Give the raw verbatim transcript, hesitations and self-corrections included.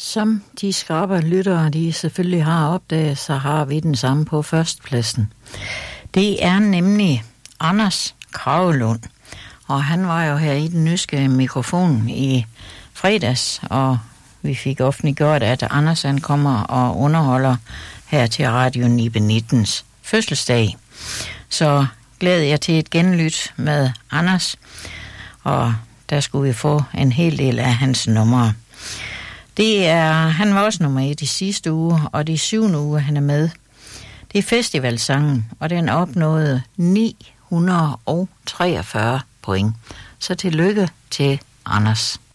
Som de skrappe lyttere, de selvfølgelig har opdaget, så har vi den samme på førstepladsen. Det er nemlig Anders Kragelund, og han var jo her i den nyske mikrofon i fredags, og vi fik offentliggjort, at Anders han kommer og underholder her til Radio Nibe nittens fødselsdag. Så glæder jeg til et genlyt med Anders, og der skulle vi få en hel del af hans numre. Det er, han var også nummer et i sidste uge, og det er syvende uge, han er med. Det er festivalsangen, og den opnåede ni hundrede og treogfyrre point. Så tillykke til Anders.